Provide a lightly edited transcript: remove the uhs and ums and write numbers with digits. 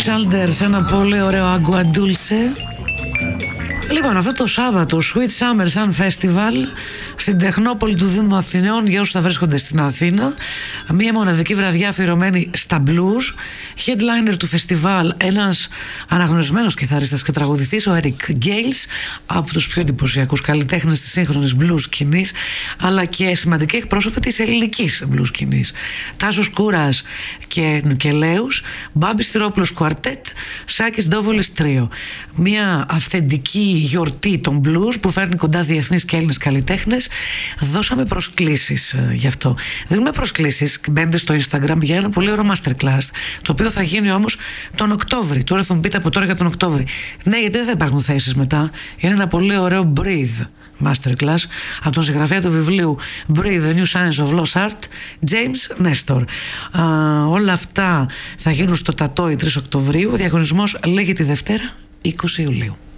Childers, ένα πολύ ωραίο Agua Dulce. Λοιπόν, αυτό το Σάββατο, Sweet Summer Sun Festival στην Τεχνόπολη του Δήμου Αθηναίων, για όσους θα βρίσκονται στην Αθήνα. Μία μοναδική βραδιά αφιερωμένη στα blues. Headliner του φεστιβάλ, ένας αναγνωρισμένος κιθαρίστας και τραγουδιστής, ο Eric Gales, από τους πιο εντυπωσιακούς καλλιτέχνες της σύγχρονης blues σκηνής, αλλά και σημαντική εκπρόσωπη της ελληνικής blues σκηνής. Τάσος Κούρας και Νουκελέους, Μπάμπης Στυρόπουλος Κουαρτέτ, Σάκης Ντόβολης Τρίο. Μια αυθεντική γιορτή των blues που φέρνει κοντά διεθνείς και Έλληνες καλλιτέχνες. Δώσαμε προσκλήσεις γι' αυτό. Δίνουμε προσκλήσεις, μπαίνετε στο Instagram για ένα πολύ ωραίο masterclass, το οποίο θα γίνει όμως τον Οκτώβρη. Τώρα θα μου πείτε από τώρα για τον Οκτώβρη. Ναι, γιατί δεν θα υπάρχουν θέσεις μετά. Είναι ένα πολύ ωραίο Breathe masterclass από τον συγγραφέα του βιβλίου Breathe, The New Science of Lost Art, James Nestor. Όλα αυτά θα γίνουν στο Τατόι 3 Οκτωβρίου. Ο διαγωνισμός λέγει τη Δευτέρα 20 Ιουλίου.